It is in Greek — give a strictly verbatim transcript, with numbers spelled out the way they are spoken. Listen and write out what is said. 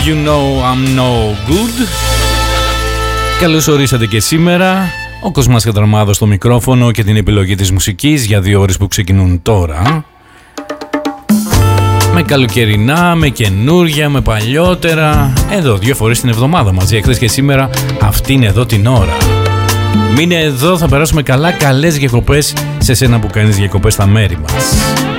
You know I'm no good. Καλώς ορίσατε και σήμερα. Ο Κοσμάς Κατραμάδος στο μικρόφωνο και την επιλογή της μουσικής για δύο ώρες που ξεκινούν τώρα. Με καλοκαιρινά, με καινούρια, με παλιότερα. Εδώ δύο φορές την εβδομάδα μαζί, εχθές και σήμερα. Αυτή είναι εδώ την ώρα. Μείνε εδώ, θα περάσουμε καλά. Καλές διακοπές σε σένα που κάνεις διακοπές στα μέρη μας.